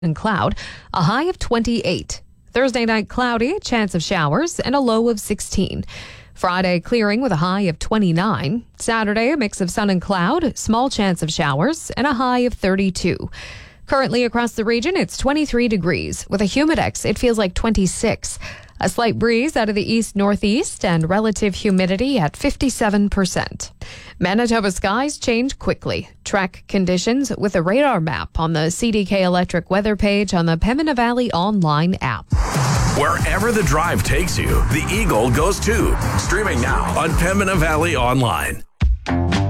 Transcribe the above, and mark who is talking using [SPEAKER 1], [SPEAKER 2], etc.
[SPEAKER 1] and cloud, a high of 28. Thursday night cloudy, chance of showers, and a low of 16. Friday clearing with a high of 29. Saturday, a mix of sun and cloud, small chance of showers, and a high of 32. Currently across the region, it's 23 degrees. With a humidex, it feels like 26. A slight breeze out of the east-northeast and relative humidity at 57%. Manitoba skies change quickly. Track conditions with a radar map on the CDK Electric weather page on the Pembina Valley online app.
[SPEAKER 2] Wherever the drive takes you, the Eagle goes too. Streaming now on Pembina Valley Online.